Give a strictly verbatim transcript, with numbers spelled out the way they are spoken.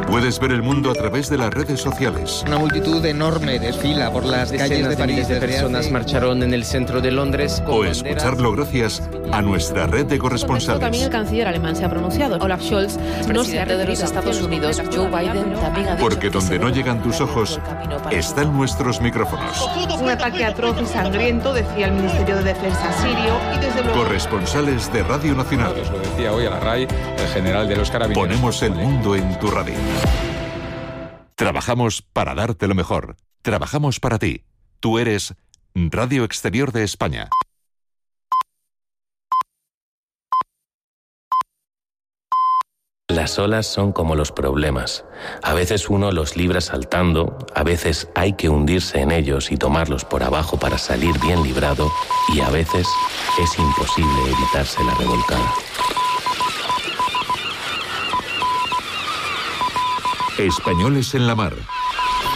Puedes ver el mundo a través de las redes sociales. Una multitud enorme desfila por las calles de París. De personas hace... marcharon en el centro de Londres. O escucharlo gracias a nuestra red de corresponsales. También el canciller alemán se ha pronunciado. Olaf Scholz, no se ha de los Estados Unidos, Joe Biden, también ha dicho. Porque donde no llegan tus ojos, están nuestros micrófonos. Un ataque atroz y sangriento, decía el Ministerio de Defensa sirio, y desde luego... Corresponsales de Radio Nacional. Os lo decía hoy a la RAI el general de los Carabineros. Ponemos el mundo en tu radio. Trabajamos para darte lo mejor. Trabajamos para ti. Tú eres Radio Exterior de España. Las olas son como los problemas. A veces uno los libra saltando, a veces hay que hundirse en ellos y tomarlos por abajo para salir bien librado, y a veces es imposible evitarse la revolcada. Españoles en la mar.